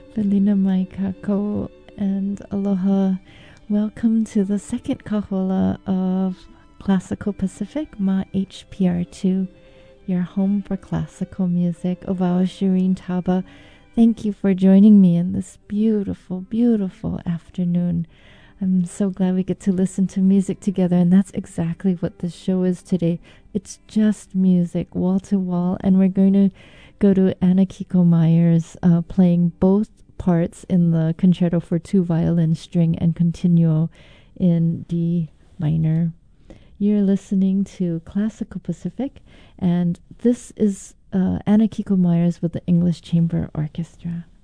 Felina mai kako and aloha. Welcome to the second kahola of Classical Pacific, Ma HPR2, your home for classical music. Ovao Shireen Taba, thank you for joining me in this beautiful, beautiful afternoon. I'm so glad we get to listen to music together, and that's exactly what this show is today. It's just music, wall to wall, and we're going to go to Anna Kiko Myers playing both parts in the Concerto for Two Violin String and Continuo in D minor. You're listening to Classical Pacific, and this is Anna Kiko Myers with the English Chamber Orchestra.